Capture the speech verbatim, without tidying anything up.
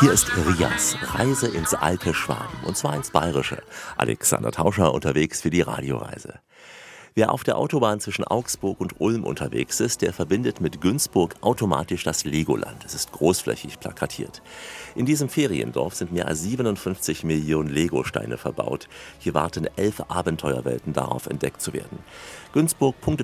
Hier ist Rias, Reise ins alte Schwaben, und zwar ins Bayerische. Alexander Tauscher unterwegs für die Radioreise. Wer auf der Autobahn zwischen Augsburg und Ulm unterwegs ist, der verbindet mit Günzburg automatisch das Legoland. Es ist großflächig plakatiert. In diesem Feriendorf sind mehr als siebenundfünfzig Millionen Legosteine verbaut. Hier warten elf Abenteuerwelten darauf, entdeckt zu werden. Günzburg punktet